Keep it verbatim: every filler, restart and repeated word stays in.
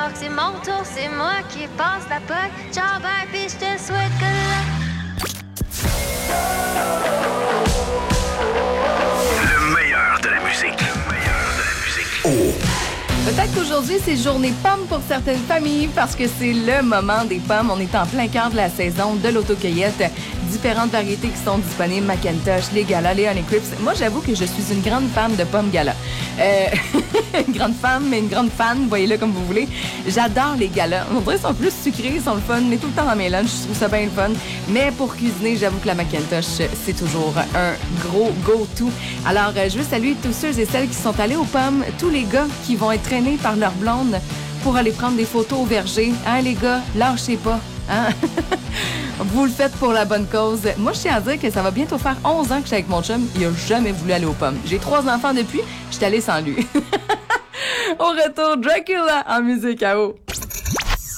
que c'est mon tour, c'est moi qui passe la poque. Ciao, bye, pis je te souhaite que luck. Le meilleur de la musique. Le meilleur de la musique. Oh. Peut-être qu'aujourd'hui, c'est journée pomme pour certaines familles parce que c'est le moment des pommes. On est en plein cœur de la saison de l'autocueillette. Différentes variétés qui sont disponibles, Macintosh, les Gala, les Honey Crips. Moi, j'avoue que je suis une grande fan de pommes Gala. Euh, une grande femme, mais une grande fan, voyez-le comme vous voulez. J'adore les Gala. On dirait qu'ils sont plus sucrés, ils sont le fun, mais tout le temps dans mes lunchs, je trouve ça bien le fun. Mais pour cuisiner, j'avoue que la Macintosh, c'est toujours un gros go-to. Alors, je veux saluer tous ceux et celles qui sont allés aux pommes, tous les gars qui vont être traînés par leur blonde pour aller prendre des photos au verger. Hein, les gars, lâchez pas. Hein? Vous le faites pour la bonne cause. Moi, je tiens à dire que ça va bientôt faire onze ans que je suis avec mon chum. Il a jamais voulu aller aux pommes. J'ai trois enfants depuis. Je suis allée sans lui. Au retour, Dracula en musique à eau.